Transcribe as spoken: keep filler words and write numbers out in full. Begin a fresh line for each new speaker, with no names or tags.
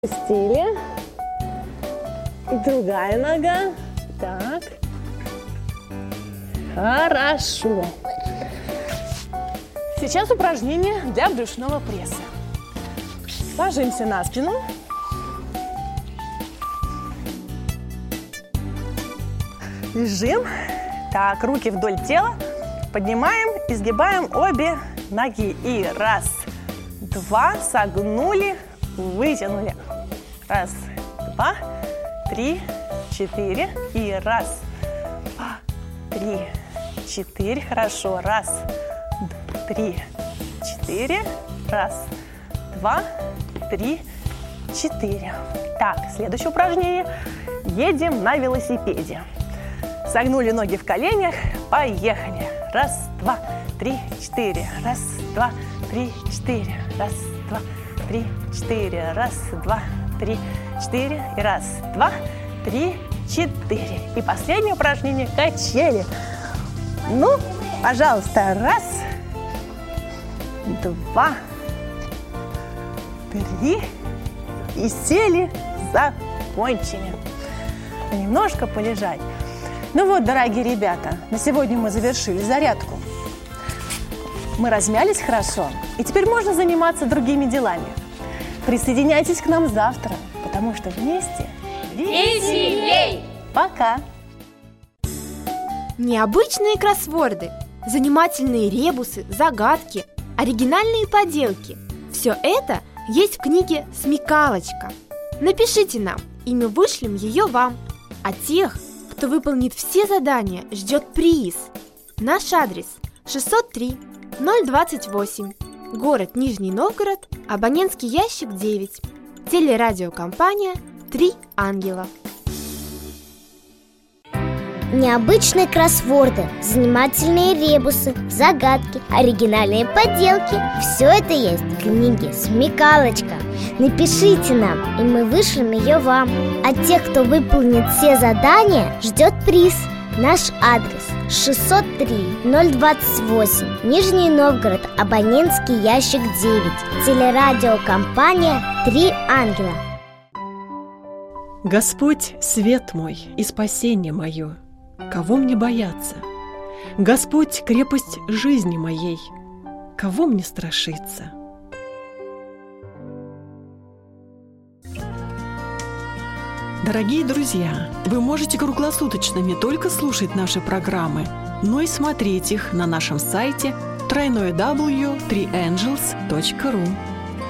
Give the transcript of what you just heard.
Пустили. И другая нога. Так. Хорошо. Сейчас упражнение для брюшного пресса. Ложимся на спину. Лежим. Так, руки вдоль тела. Поднимаем, изгибаем обе ноги. И раз, два, согнули, вытянули. Раз, два, три, четыре. И раз, два, три, четыре. Хорошо. Раз, три, четыре. Раз, два, три, четыре. Так, следующее упражнение. Едем на велосипеде. Согнули ноги в коленях. Поехали. Раз, два, три, четыре. Раз, два, три, четыре. Раз, два, три, четыре. Раз, два, три, четыре. И раз, два, три, четыре. И последнее упражнение – качели. Ну, пожалуйста, раз, два, три. И сели, закончили. Немножко полежать. Ну вот, дорогие ребята, на сегодня мы завершили зарядку. Мы размялись хорошо, и теперь можно заниматься другими делами. Присоединяйтесь к нам завтра, потому что вместе
веселей!
Пока!
Необычные кроссворды, занимательные ребусы, загадки, оригинальные поделки – все это есть в книге «Смекалочка». Напишите нам, и мы вышлем ее вам. А тех, кто выполнит все задания, ждет приз. Наш адрес шестьсот три ноль двадцать восемь, город Нижний Новгород, абонентский ящик девять, телерадиокомпания «Три ангела».
Необычные кроссворды, занимательные ребусы, загадки, оригинальные поделки – все это есть в книге «Смекалочка». Напишите нам, и мы вышлем ее вам. А тех, кто выполнит все задания, ждет приз. Наш адрес шестьсот три ноль двадцать восемь, Нижний Новгород, абонентский ящик девять, телерадиокомпания «Три ангела».
Господь – свет мой и спасение мое, кого мне бояться? Господь – крепость жизни моей, кого мне страшиться? Дорогие друзья, вы можете круглосуточно не только слушать наши программы, но и смотреть их на нашем сайте дабл ю дабл ю дабл ю точка три ангелс точка ру.